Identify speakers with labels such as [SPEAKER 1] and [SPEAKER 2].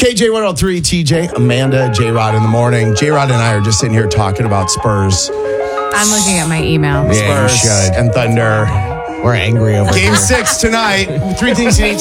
[SPEAKER 1] KJ103, TJ, Amanda, J-Rod in the morning. J-Rod and I are just sitting here talking about Spurs.
[SPEAKER 2] I'm looking at my email.
[SPEAKER 1] Yeah, Spurs and Thunder.
[SPEAKER 3] We're angry over
[SPEAKER 1] Game
[SPEAKER 3] here.
[SPEAKER 1] 6 tonight. 3 things you need